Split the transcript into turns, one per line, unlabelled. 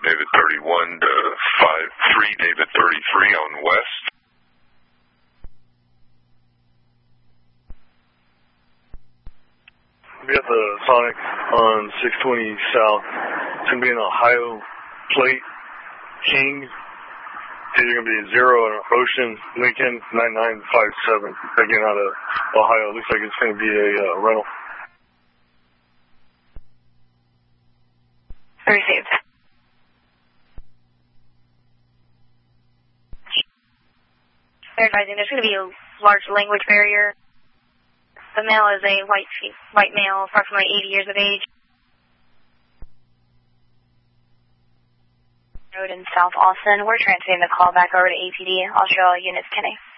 David 31 to 53 David 33 on West.
We got the Sonic on 620 South. It's going to be an Ohio plate. King. It's either going to be 0 and Ocean Lincoln 9957. Again, out of Ohio. Looks like it's going to be a rental.
Received. They're advising there's going to be a large language barrier. The male is a white male, approximately 80 years of age. Road in South Austin. We're transferring the call back over to APD. I'll show all units 10A.